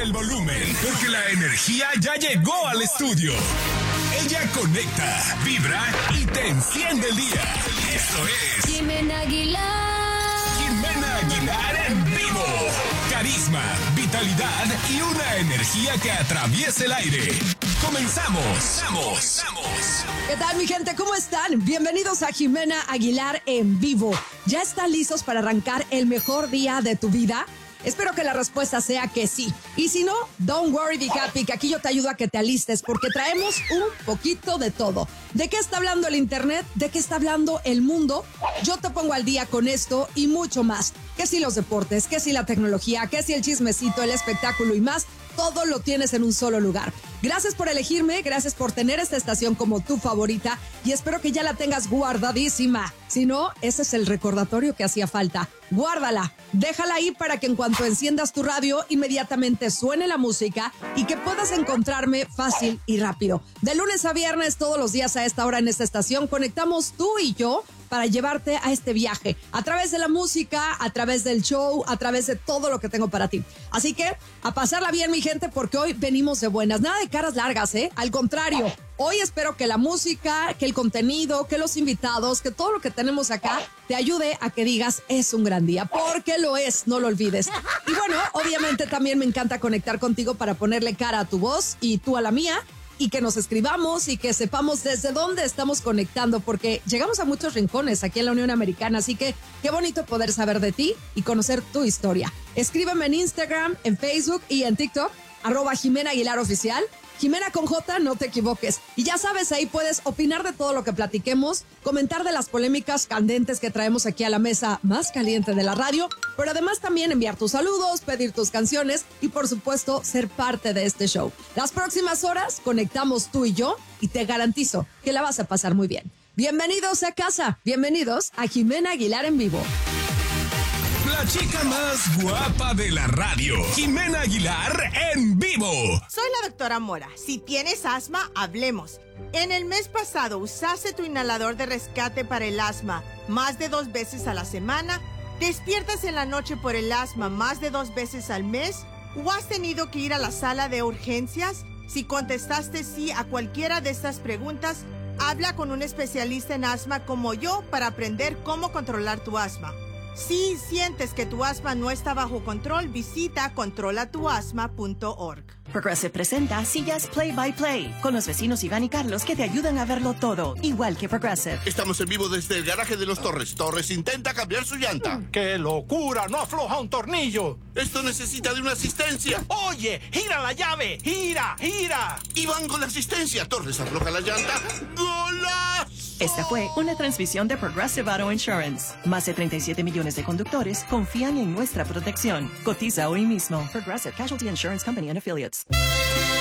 el volumen, porque la energía ya llegó al estudio. Ella conecta, vibra y te enciende el día. Esto es Jimena Aguilar. Jimena Aguilar en vivo. Carisma, vitalidad y una energía que atraviesa el aire. ¡Comenzamos! ¿Qué tal, mi gente? ¿Cómo están? Bienvenidos a Jimena Aguilar en vivo. ¿Ya están listos para arrancar el mejor día de tu vida? Espero que la respuesta sea que sí. Y si no, don't worry, be happy, que aquí yo te ayudo a que te alistes, porque traemos un poquito de todo. ¿De qué está hablando el internet? ¿De qué está hablando el mundo? Yo te pongo al día con esto y mucho más. ¿Qué si los deportes? ¿Qué si la tecnología? ¿Qué si el chismecito, el espectáculo y más? Todo lo tienes en un solo lugar. Gracias por elegirme, gracias por tener esta estación como tu favorita y espero que ya la tengas guardadísima. Si no, ese es el recordatorio que hacía falta. Guárdala, déjala ahí para que en cuanto enciendas tu radio, inmediatamente suene la música y que puedas encontrarme fácil y rápido. De lunes a viernes, todos los días a esta hora en esta estación, conectamos tú y yo para llevarte a este viaje, a través de la música, a través del show, a través de todo lo que tengo para ti. Así que, a pasarla bien, mi gente, porque hoy venimos de buenas. Nada de caras largas, ¿eh? Al contrario, hoy espero que la música, que el contenido, que los invitados, que todo lo que tenemos acá te ayude a que digas, es un gran día, porque lo es, no lo olvides. Y bueno, obviamente también me encanta conectar contigo para ponerle cara a tu voz y tú a la mía, y que nos escribamos y que sepamos desde dónde estamos conectando, porque llegamos a muchos rincones aquí en la Unión Americana, así que qué bonito poder saber de ti y conocer tu historia. Escríbeme en Instagram, en Facebook y en TikTok, @Jimena Aguilar Oficial. Jimena con J, no te equivoques. Y ya sabes, ahí puedes opinar de todo lo que platiquemos, comentar de las polémicas candentes que traemos aquí a la mesa más caliente de la radio, pero además también enviar tus saludos, pedir tus canciones y por supuesto ser parte de este show. Las próximas horas conectamos tú y yo y te garantizo que la vas a pasar muy bien. Bienvenidos a casa, bienvenidos a Jimena Aguilar en vivo. La chica más guapa de la radio, Jimena Aguilar en vivo. Soy la doctora Mora. Si tienes asma, hablemos. En el mes pasado, ¿usaste tu inhalador de rescate para el asma más de 2 veces a la semana? ¿Despiertas en la noche por el asma más de 2 veces al mes? ¿O has tenido que ir a la sala de urgencias? Si contestaste sí a cualquiera de estas preguntas, habla con un especialista en asma como yo para aprender cómo controlar tu asma. Si sientes que tu asma no está bajo control, visita controlatuasma.org. Progressive presenta Sillas Play by Play con los vecinos Iván y Carlos que te ayudan a verlo todo, igual que Progressive. Estamos en vivo desde el garaje de los Torres. Torres intenta cambiar su llanta. ¡Qué locura! ¡No afloja un tornillo! Esto necesita de una asistencia. ¡Oye! ¡Gira la llave! ¡Gira! Iván con la asistencia. Torres afloja la llanta. ¡Golazo! Esta fue una transmisión de Progressive Auto Insurance. Más de 37 millones de conductores confían en nuestra protección. Cotiza hoy mismo. Progressive Casualty Insurance Company and Affiliates.